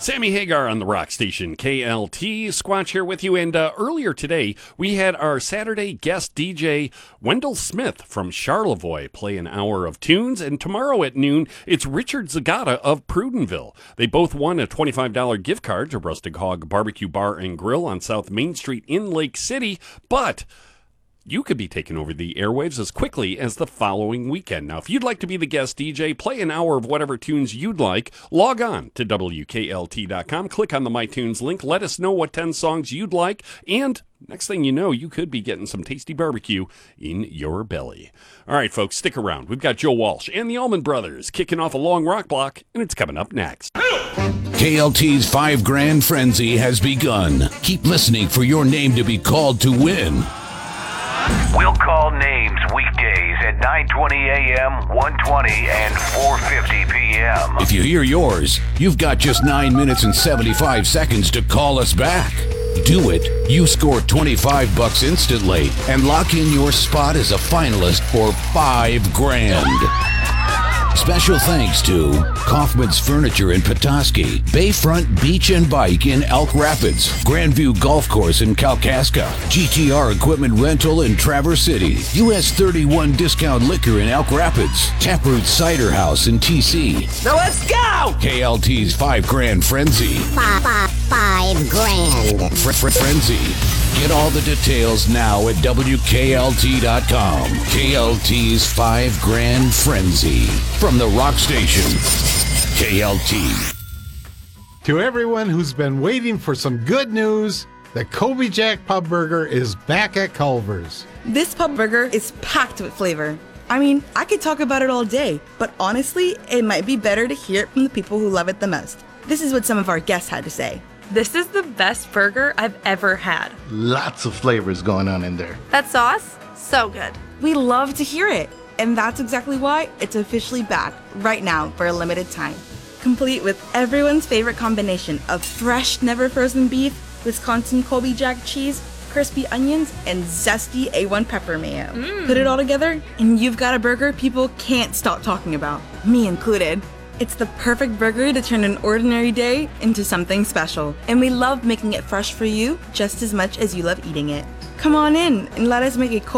Sammy Hagar on the rock station KLT. Squatch here with you. And earlier today, we had our Saturday guest DJ, Wendell Smith from Charlevoix, play an hour of tunes. And tomorrow at noon, it's Richard Zagata of Prudenville. They both won a $25 gift card to Rustic Hog Barbecue Bar and Grill on South Main Street in Lake City. But you could be taking over the airwaves as quickly as the following weekend. Now, if you'd like to be the guest DJ, play an hour of whatever tunes you'd like, log on to WKLT.com, click on the My Tunes link, let us know what 10 songs you'd like, and next thing you know, you could be getting some tasty barbecue in your belly. All right, folks, stick around. We've got Joe Walsh and the Allman Brothers kicking off a long rock block, and it's coming up next. KLT's $5 Grand Frenzy has begun. Keep listening for your name to be called to win. We'll call names weekdays at 9:20 a.m., 1:20, and 4:50 p.m. If you hear yours, you've got just 9 minutes and 75 seconds to call us back. Do it. You score $25 instantly and lock in your spot as a finalist for $5 grand. Special thanks to Kaufman's Furniture in Petoskey, Bayfront Beach and Bike in Elk Rapids, Grandview Golf Course in Kalkaska, GTR Equipment Rental in Traverse City, US 31 Discount Liquor in Elk Rapids, Taproot Cider House in TC. Now let's go! KLT's $5 Grand Frenzy. $5 grand. Frenzy. Get all the details now at WKLT.com. KLT's $5 Grand Frenzy. From the rock station, KLT. To everyone who's been waiting for some good news, the Kobe Jack Pub Burger is back at Culver's. This pub burger is packed with flavor. I mean, I could talk about it all day, but honestly, it might be better to hear it from the people who love it the most. This is what some of our guests had to say. This is the best burger I've ever had. Lots of flavors going on in there. That sauce, so good. We love to hear it, and that's exactly why it's officially back right now for a limited time. Complete with everyone's favorite combination of fresh, never frozen beef, Wisconsin Kobe Jack cheese, crispy onions, and zesty A1 pepper mayo. Put it all together, and you've got a burger people can't stop talking about, me included. It's the perfect burger to turn an ordinary day into something special, and we love making it fresh for you just as much as you love eating it. Come on in and let us make a